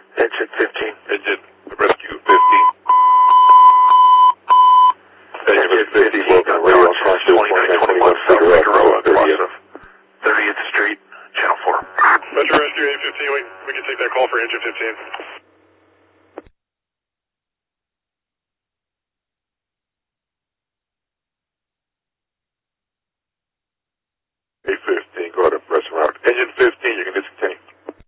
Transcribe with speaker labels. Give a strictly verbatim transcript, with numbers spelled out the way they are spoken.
Speaker 1: Engine fifteen.
Speaker 2: Engine Rescue fifteen.
Speaker 1: Engine fifteen, got radio across twenty-nine twenty-one South Figueroa, across thirtieth Street, Channel four.
Speaker 2: Metro Rescue eight fifteen, we, we can take that call for Engine fifteen. eight fifty.